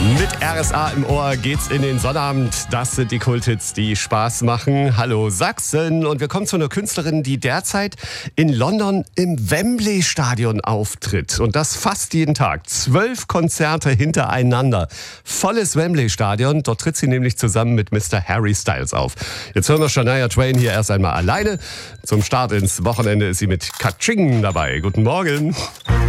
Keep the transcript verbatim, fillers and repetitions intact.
Mit R S A im Ohr geht's in den Sonnabend. Das sind die Kulthits, die Spaß machen. Hallo Sachsen. Und wir kommen zu einer Künstlerin, die derzeit in London im Wembley-Stadion auftritt. Und das fast jeden Tag. Zwölf Konzerte hintereinander. Volles Wembley-Stadion. Dort tritt sie nämlich zusammen mit Mister Harry Styles auf. Jetzt hören wir Shania Twain hier erst einmal alleine. Zum Start ins Wochenende ist sie mit Kaching dabei. Guten Morgen.